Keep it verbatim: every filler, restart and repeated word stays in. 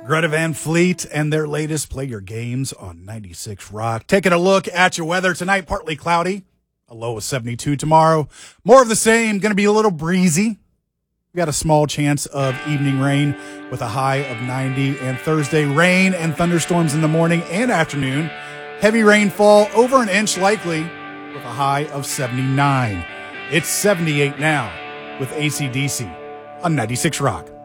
Greta Van Fleet and their latest Play Your Games on ninety-six Rock. Taking a look at your weather tonight, partly cloudy, a low of seventy-two tomorrow. More of the same, going to be a little breezy. We got a small chance of evening rain with a high of ninety. And Thursday, rain and thunderstorms in the morning and afternoon. Heavy rainfall, over an inch likely, with a high of seventy-nine. It's seventy-eight now with A C D C on ninety-six Rock.